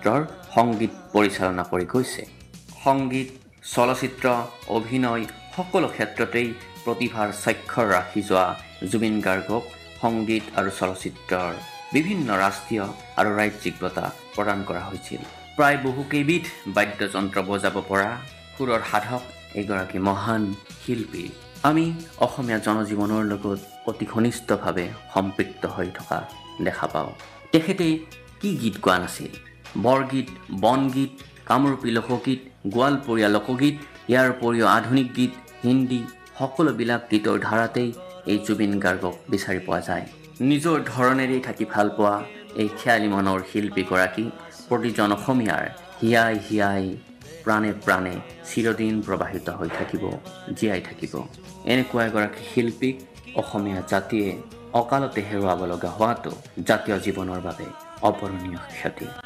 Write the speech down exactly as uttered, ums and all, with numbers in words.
চলচ্চিত্ৰৰ সংগীত পৰিচালনা কৰি গৈছে। সংগীত, চলচ্চিত্ৰ, অভিনয় সকলো ক্ষেত্ৰতেই প্ৰতিভাৰ স্বাক্ষৰ ৰাখি যোৱা জুবিন গাৰ্গক সংগীত আৰু চলচ্চিত্ৰৰ বিভিন্ন ৰাষ্ট্ৰীয় আৰু ৰাজ্যিক বঁটা প্ৰদান কৰা হৈছিল। প্ৰায় বহুকেইবিধ বাদ্যযন্ত্ৰ বজাব পৰা সুৰৰ সাধক এগৰাকী মহান শিল্পী। আমি অসমীয়া জনজীৱনৰ লগত অতি ঘনিষ্ঠভাৱে সম্পৃক্ত হৈ থকা দেখা পাওঁ। তেখেতে কি গীত গোৱা নাছিল? বৰগীত, বনগীত, কামৰূপী লোকগীত, গোৱালপৰীয়া লোকগীত, ইয়াৰ উপৰিও আধুনিক গীত, হিন্দী সকলোবিলাক গীতৰ ধাৰাতেই এই জুবিন গাৰ্গক বিচাৰি পোৱা যায়। নিজৰ ধৰণেৰেই থাকি ভাল পোৱা এই খেয়ালী মনৰ শিল্পীগৰাকী প্ৰতিজন অসমীয়াৰ হিয়াই হিয়াই প্ৰাণে প্ৰাণে চিৰদিন প্ৰবাহিত হৈ থাকিব, জীয়াই থাকিব। এনেকুৱা এগৰাকী শিল্পীক অসমীয়া জাতিয়ে অকালতে হেৰুৱাব লগা হোৱাটো জাতীয় জীৱনৰ বাবে অপূৰণীয় ক্ষতি।